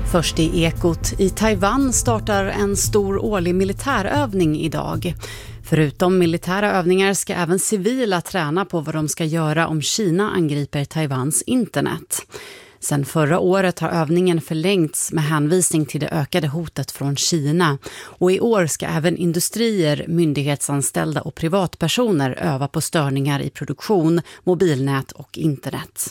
Först i Ekot. I Taiwan startar en stor årlig militärövning idag. Förutom militära övningar ska även civila träna på vad de ska göra om Kina angriper Taiwans internet. Sedan förra året har övningen förlängts med hänvisning till det ökade hotet från Kina. Och i år ska även industrier, myndighetsanställda och privatpersoner öva på störningar i produktion, mobilnät och internet.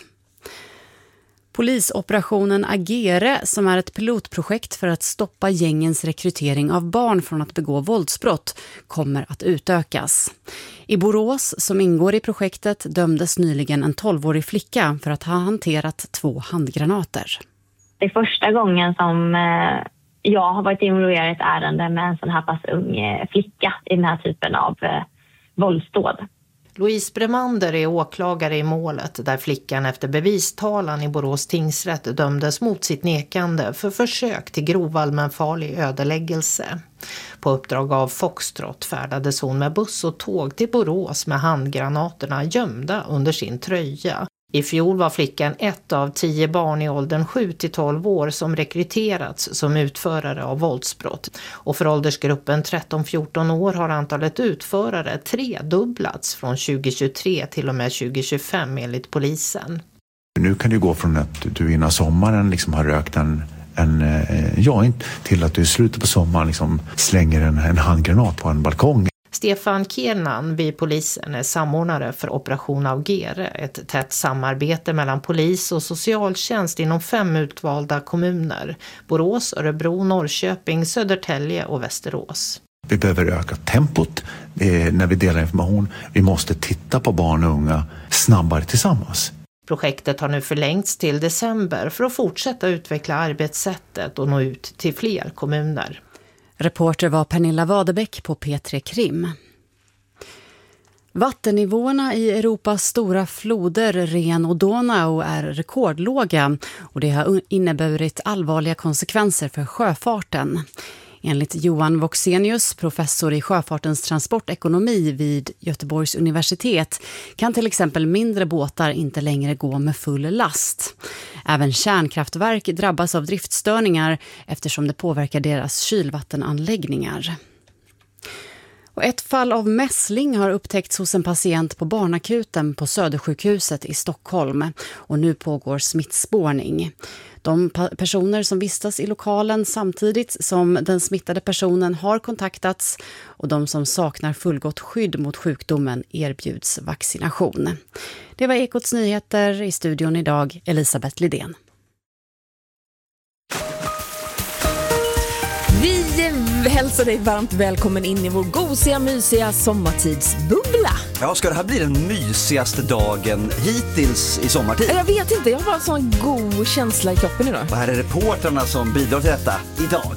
Polisoperationen Agere, som är ett pilotprojekt för att stoppa gängens rekrytering av barn från att begå våldsbrott, kommer att utökas. I Borås, som ingår i projektet, dömdes nyligen en 12-årig flicka för att ha hanterat 2 handgranater. Det är första gången som jag har varit involverad i ett ärende med en sån här pass ung flicka i den här typen av våldsdåd. Louise Bremander är åklagare i målet där flickan efter bevistalan i Borås tingsrätt dömdes mot sitt nekande för försök till grov allmänfarlig ödeläggelse. På uppdrag av Foxtrot färdades hon med buss och tåg till Borås med handgranaterna gömda under sin tröja. I fjol var flickan ett av 10 barn i åldern 7-12 år som rekryterats som utförare av våldsbrott. Och för åldersgruppen 13-14 år har antalet utförare tredubblats från 2023 till och med 2025 enligt polisen. Nu kan det gå från att du innan sommaren liksom har rökt en joint till att du i slutet på sommaren liksom slänger en handgranat på en balkong. Stefan Kiernan vid polisen är samordnare för Operation Agere, ett tätt samarbete mellan polis och socialtjänst inom 5 utvalda kommuner: Borås, Örebro, Norrköping, Södertälje och Västerås. Vi behöver öka tempot när vi delar information. Vi måste titta på barn och unga snabbare tillsammans. Projektet har nu förlängts till december för att fortsätta utveckla arbetssättet och nå ut till fler kommuner. Reporter var Pernilla Wadebäck på P3 Krim. Vattennivåerna i Europas stora floder Ren och Donau är rekordlåga och det har inneburit allvarliga konsekvenser för sjöfarten. Enligt Johan Voxenius, professor i sjöfartens transportekonomi vid Göteborgs universitet, kan till exempel mindre båtar inte längre gå med full last. Även kärnkraftverk drabbas av driftstörningar eftersom det påverkar deras kylvattenanläggningar. Och ett fall av mässling har upptäckts hos en patient på barnakuten på Södersjukhuset i Stockholm och nu pågår smittspårning. De personer som vistas i lokalen samtidigt som den smittade personen har kontaktats och de som saknar fullgott skydd mot sjukdomen erbjuds vaccination. Det var Ekots nyheter. I studion idag Elisabeth Lidén. Vi hälsar dig varmt välkommen in i vår gosiga, mysiga sommartidsbubbla. Ja, ska det här bli den mysigaste dagen hittills i sommartid? Jag vet inte, jag har bara en sån god känsla i kroppen idag. Och här är reporterna som bidrar till detta idag.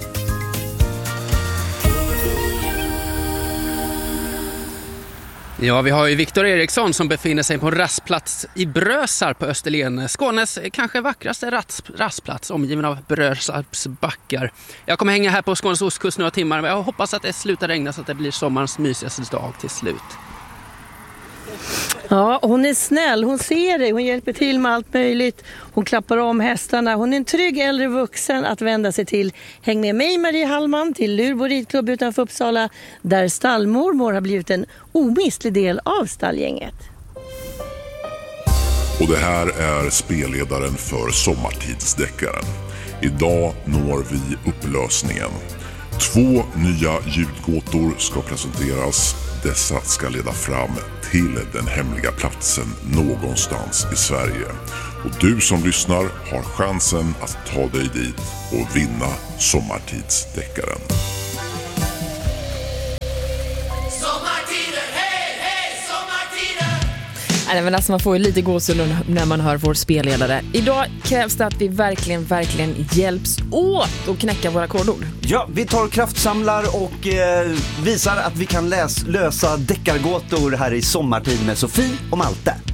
Ja, vi har ju Viktor Eriksson som befinner sig på en rastplats i Brösarp på Österlen. Skånes kanske vackraste rastplats, omgiven av Brösarps backar. Jag kommer hänga här på Skånes ostkust några timmar, men jag hoppas att det slutar regna så att det blir sommarens mysigaste dag till slut. Ja, hon är snäll, hon ser dig, hon hjälper till med allt möjligt. Hon klappar om hästarna, hon är en trygg äldre vuxen att vända sig till. Häng med mig, Marie Hallman, till Lurbo ridklubb utanför Uppsala, där stallmormor har blivit en omistlig del av stallgänget. Och det här är spelledaren för Sommartidsdeckaren. Idag når vi upplösningen. 2 nya ljudgåtor ska presenteras. Dessa ska leda fram till den hemliga platsen någonstans i Sverige. Och du som lyssnar har chansen att ta dig dit och vinna Sommartidsdeckaren. Nej, men alltså man får ju lite gåshud när man hör vår spelledare. Idag krävs det att vi verkligen hjälps åt att knäcka våra kodord. Ja, vi tar kraftsamlar och visar att vi kan lösa deckargåtor här i sommartid med Sofie och Malte.